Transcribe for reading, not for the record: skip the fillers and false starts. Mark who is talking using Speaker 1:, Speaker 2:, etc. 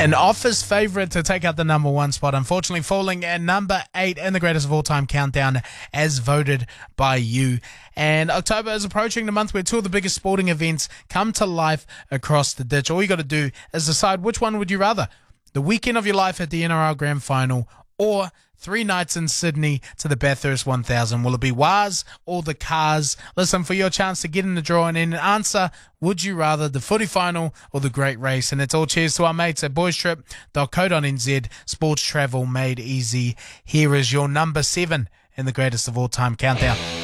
Speaker 1: An Office favourite to take out the number one spot, unfortunately falling at number 8 in the greatest of all time countdown as voted by you. And October is approaching, the month where two of the biggest sporting events come to life across the ditch. All you got to do is decide which one would you rather. The weekend of your life at the NRL Grand Final or 3 nights in Sydney to the Bathurst 1000. Will it be Waz or the Cars? Listen, for your chance to get in the draw and then answer, would you rather the footy final or the great race? And it's all cheers to our mates at boystrip.co.nz. Sports travel made easy. Here is your number 7 in the greatest of all time countdown.